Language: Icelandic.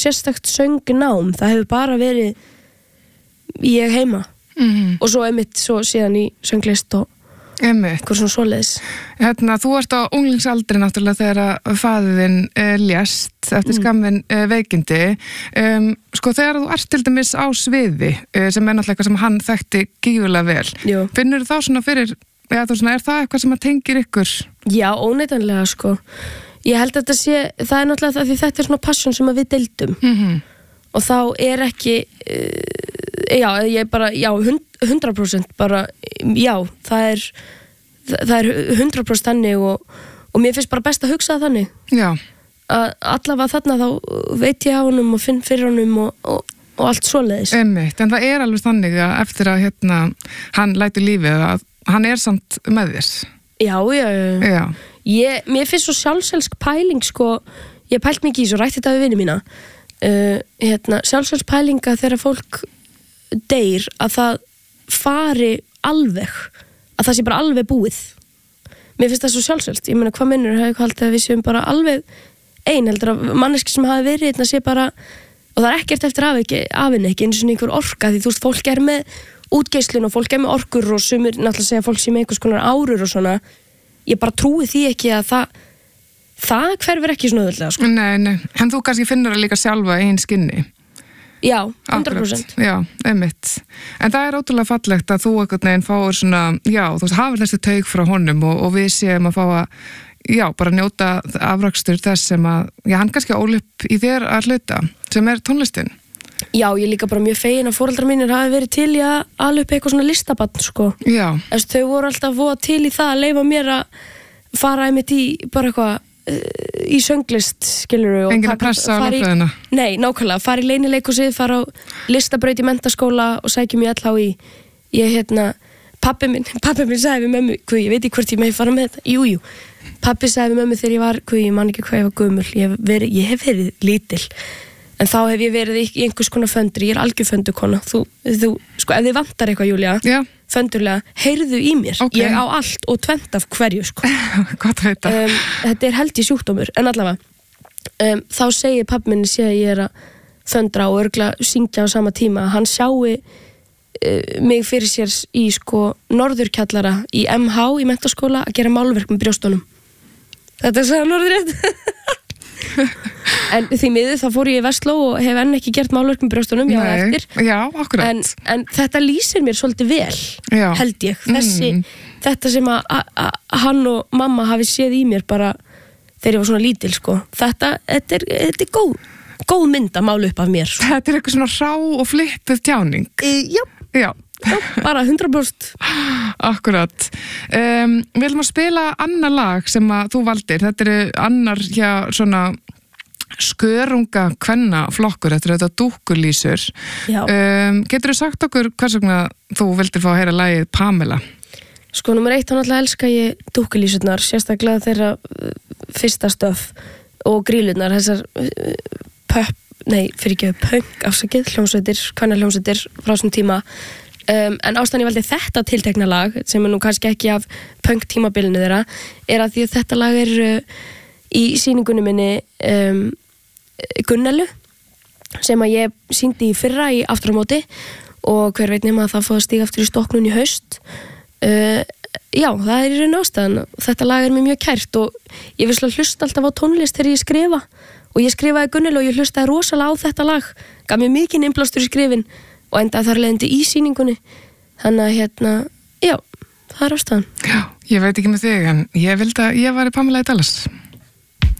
sérstakt söngnám, það hefur bara verið ég heima og svo einmitt svo síðan í sönglist og eitthvað svona svoleiðis. Þú ert á unglingsaldri náttúrulega þegar faðirinn lést eftir skammin veikindi. Sko þegar þú ert til dæmis á sviði sem náttúrulega eitthvað sem hann þekkti gífurlega vel. Jú. Finnur þá svona fyrir, er það eitthvað sem að tengir ykkur? Já, óneitanlega sko. Ég held að það er náttúrulega það því þetta er svona passion sem við deildum og þá er ekki ég er bara 100% bara, það er 100% þannig og mér finnst bara best að hugsa það þannig. Já. Að allavega þarna þá veit ég á honum og finn fyrir honum og allt svoleiðis. Einmitt, en það er alveg þannig að eftir að hann lætur lífið að hann er samt með þér. Já. Mér finnst svo sjálfselsk pæling sko, ég pælt mikið í svo rætt þetta við vini mína. Sjálfselsk pælinga þegar fólk deyr að það fari alveg, að það sé bara alveg búið. Mér finnst það svo sjálfsagt. Ég meina, hvað minnur hefur haldið að við séum bara alveg heldur að manneski sem hafi verið sé bara, og það er ekkert eftir afinn ekki eins og einhver orka, því þú veist, fólk er með útgeislun og fólk er með orkur og sumir náttúrulega segja fólk sé með einhvers konar árur og svona. Ég bara trúi því ekki að það hverfur ekki svona auðvitað sko. Nei, en þú kannski finnur það líka sjálfa í einn skinni. Já, 100%. Já, einmitt. En það er ótrúlega fallegt að þú einhvern veginn fáir svona, þú veist, hafir þessi taug frá honum og við séum að fá að, bara njóta afrakstur þess sem að, hann kannski ól upp í þér að hluta, sem er tónlistin. Já, ég líka bara mjög fegin að foreldrar mínir hafi verið til í að ala upp eitthvað svona listabann, sko. Já. Þau voru alltaf voða til í það að leyfa mér að fara einmitt í bara eitthvað í sönglist, skilurðu. Engin að pressa á lögfræðina. Nei, nákvæmlega, fara í leynileikhúsið, fara á listabraut í menntaskóla og sækjum í LHÍ. Pabbi minn sagði við mömmu, ég veit ekki hvort ég megi fara með þetta, jú. Pabbi sagði við mömmu þegar ég var, ég man ekki hvað ég var gömul, ég hef verið lítil, en þá hef ég verið í einhvers konar föndri, ég er algjör föndukona, þú, sko, ef þið vantar eitthvað, Júlía, föndurlega, heyrðu í mér, ég á allt og tvent af hverju, sko. Gott að veita. Þetta er held í sjúkdómur, en allavega, þá segir pabbi minni sé að ég er að föndra og örugglega syngja á sama tíma, hann sjái mig fyrir sér í, sko, norðurkjallara í MH í menntaskóla að gera málverk með brjóstunum. Þetta sagði hann orðrétt. En því miður þá fór ég í Vestló og hef enn ekki gert málverk með brjóstunum, eftir. Já, akkurat. En þetta lýsir mér svolítið vel, held ég. Þetta sem að hann og mamma hafi séð í mér bara þegar ég var svona lítil, sko. Þetta er góð mynd að mála upp af mér. Sko. Þetta er eitthvað svona rá og flippuð tjáning. Já, bara 100%. Akkurat. Við viljum að spila annar lag sem að þú valdir. Þetta er annar svona skörunga kvenna flokkur. Þetta er þetta dúkkulísur. Geturðu sagt okkur hvers vegna þú vildir fá að heyra lagið Pamela? Sko, númer 1, þá náttúrulega elska ég dúkkulísurnar, sérstaklega þeirra fyrsta stöf og grílurnar, þessar punk hljómsveitir, kvennahljómsveitir frá þessum tíma. En ástæðan ég valdi þetta tiltekna lag, sem er nú kannski ekki af punk tímabilinu þeirra, er að því að þetta lag er í sýningunni minni Gunnelu, sem að ég sýndi í fyrra í Aftur á móti, og hver veit nema að það fóði stíga aftur í Stokknum í haust. Það er í raun ástæðan. Þetta lag er mér mjög kært og ég vil hlusta alltaf á tónlist þegar ég skrifa, og ég skrifaði Gunnelu og ég hlustaði rosalega á þetta lag, gaf mér mikinn innblástur í skrifin og endaði þar leiðandi í sýningunni. Þannig að það er ástæðan. Já, ég veit ekki með þig, en ég vildi að ég væri Pamela í Dallas.